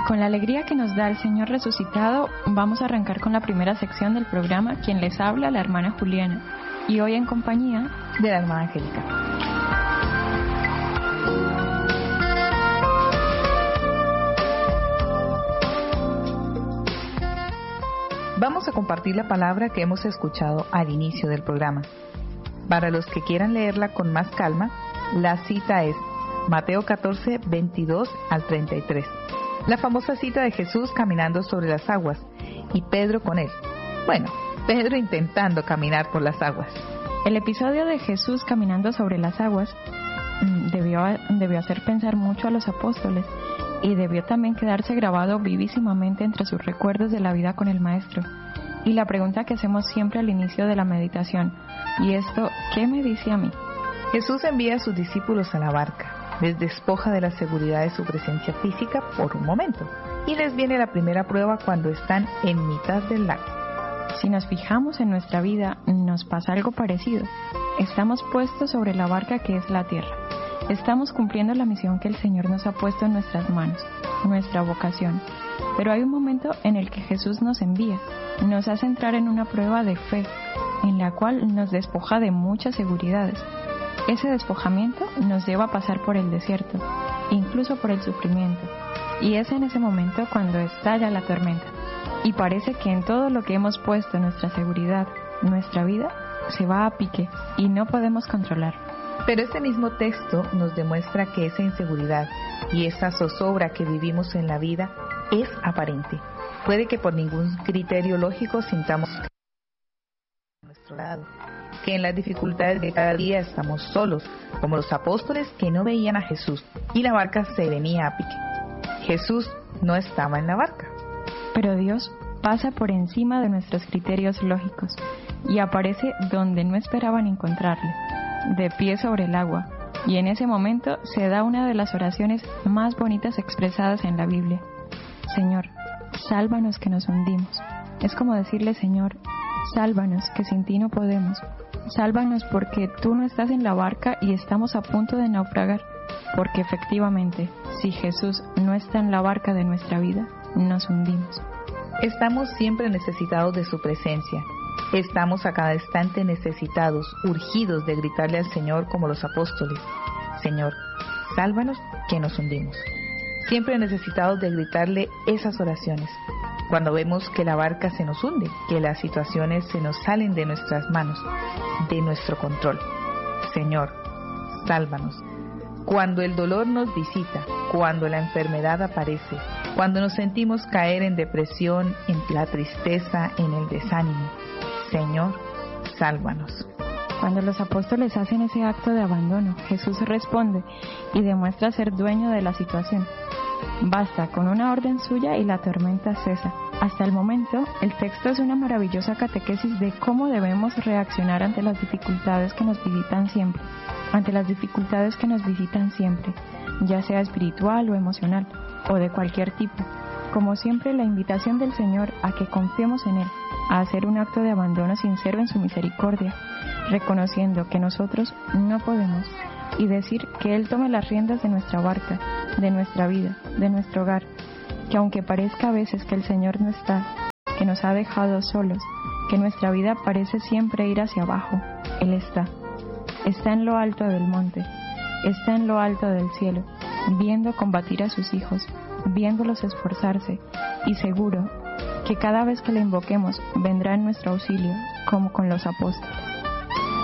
Con la alegría que nos da el Señor resucitado, vamos a arrancar con la primera sección del programa. Quien les habla, la hermana Juliana, y hoy en compañía de la hermana Angélica. Vamos a compartir la palabra que hemos escuchado al inicio del programa. Para los que quieran leerla con más calma, la cita es Mateo 14, 22 al 33. La famosa cita de Jesús caminando sobre las aguas y Pedro con él. Bueno, Pedro intentando caminar por las aguas. El episodio de Jesús caminando sobre las aguas debió hacer pensar mucho a los apóstoles y debió también quedarse grabado vivísimamente entre sus recuerdos de la vida con el Maestro. Y la pregunta que hacemos siempre al inicio de la meditación, ¿y esto qué me dice a mí? Jesús envía a sus discípulos a la barca. Les despoja de la seguridad de su presencia física por un momento y les viene la primera prueba cuando están en mitad del lago. Si nos fijamos en nuestra vida, nos pasa algo parecido. Estamos puestos sobre la barca que es la tierra. Estamos cumpliendo la misión que el Señor nos ha puesto en nuestras manos, nuestra vocación. Pero hay un momento en el que Jesús nos envía, nos hace entrar en una prueba de fe, en la cual nos despoja de muchas seguridades. Ese despojamiento nos lleva a pasar por el desierto, incluso por el sufrimiento, y es en ese momento cuando estalla la tormenta, y parece que en todo lo que hemos puesto nuestra seguridad, nuestra vida, se va a pique y no podemos controlar. Pero este mismo texto nos demuestra que esa inseguridad y esa zozobra que vivimos en la vida es aparente. Puede que por ningún criterio lógico sintamos a nuestro lado, que en las dificultades de cada día estamos solos, como los apóstoles que no veían a Jesús y la barca se venía a pique. Jesús no estaba en la barca. Pero Dios pasa por encima de nuestros criterios lógicos y aparece donde no esperaban encontrarle, de pie sobre el agua, y en ese momento se da una de las oraciones más bonitas expresadas en la Biblia. Señor, sálvanos que nos hundimos. Es como decirle, Señor, sálvanos que sin ti no podemos. Sálvanos porque tú no estás en la barca y estamos a punto de naufragar. Porque efectivamente, si Jesús no está en la barca de nuestra vida, nos hundimos. Estamos siempre necesitados de su presencia. Estamos a cada instante necesitados, urgidos de gritarle al Señor como los apóstoles. Señor, sálvanos que nos hundimos. Siempre necesitados de gritarle esas oraciones. Cuando vemos que la barca se nos hunde, que las situaciones se nos salen de nuestras manos, de nuestro control. Señor, sálvanos. Cuando el dolor nos visita, cuando la enfermedad aparece, cuando nos sentimos caer en depresión, en la tristeza, en el desánimo. Señor, sálvanos. Cuando los apóstoles hacen ese acto de abandono, Jesús responde y demuestra ser dueño de la situación. Basta con una orden suya y la tormenta cesa. Hasta el momento, el texto es una maravillosa catequesis de cómo debemos reaccionar ante las dificultades que nos visitan siempre. Ya sea espiritual o emocional, o de cualquier tipo. Como siempre, la invitación del Señor a que confiemos en Él, a hacer un acto de abandono sincero en su misericordia, reconociendo que nosotros no podemos, y decir que Él tome las riendas de nuestra barca, de nuestra vida, de nuestro hogar, que aunque parezca a veces que el Señor no está, que nos ha dejado solos, que nuestra vida parece siempre ir hacia abajo, Él está en lo alto del monte, está en lo alto del cielo, viendo combatir a sus hijos, viéndolos esforzarse, y seguro que cada vez que le invoquemos vendrá en nuestro auxilio, como con los apóstoles.